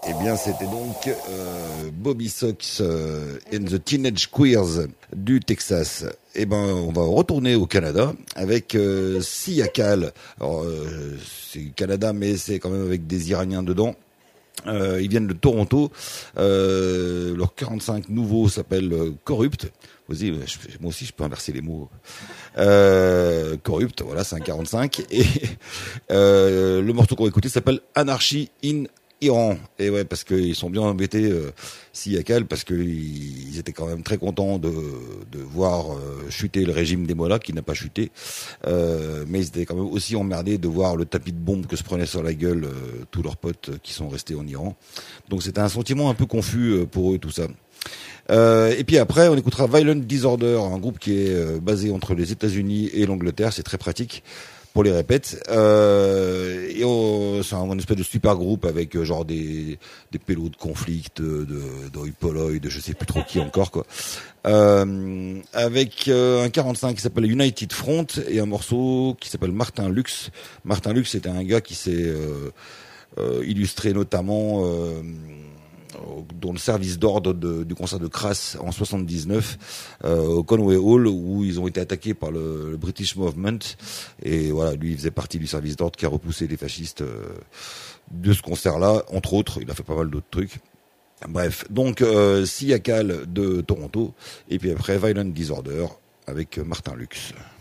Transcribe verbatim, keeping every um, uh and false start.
Eh bien, c'était donc euh, Bobby Sox euh, and the Teenage Queers du Texas. Eh ben, on va retourner au Canada avec euh, Sia Kal. Alors, euh, c'est Canada, mais c'est quand même avec des Iraniens dedans. Euh, ils viennent de Toronto. Euh, leur quarante-cinq nouveau s'appelle euh, Corrupt. Vas-y, moi aussi je peux inverser les mots. Euh, Corrupt, voilà, c'est un quarante-cinq. Et euh, le morceau qu'on va écouter s'appelle Anarchy in Iran. Et ouais, parce qu'ils sont bien embêtés, euh, Sia Kal, parce qu'ils étaient quand même très contents de, de voir euh, chuter le régime des Mollahs, qui n'a pas chuté. Euh, mais ils étaient quand même aussi emmerdés de voir le tapis de bombes que se prenaient sur la gueule euh, tous leurs potes qui sont restés en Iran. Donc c'était un sentiment un peu confus euh, pour eux, tout ça. Euh, et puis après, on écoutera Violent Disorder, un groupe qui est euh, basé entre les États-Unis et l'Angleterre. C'est très pratique pour les répètes. Euh, et on, c'est un, un espèce de super groupe avec euh, genre des des pélos de conflict, de de, de Poloy, de je sais plus trop qui encore quoi. Euh, avec euh, un quarante-cinq qui s'appelle United Front et un morceau qui s'appelle Martin Lux. Martin Lux, c'était un gars qui s'est euh, euh, illustré notamment euh, dans le service d'ordre de, du concert de Crass en soixante-dix-neuf euh, au Conway Hall, où ils ont été attaqués par le, le British Movement, et voilà, lui il faisait partie du service d'ordre qui a repoussé les fascistes euh, de ce concert-là, entre autres. Il a fait pas mal d'autres trucs. Bref, donc euh, Sia Kal de Toronto, et puis après Violent Disorder avec Martin Lux.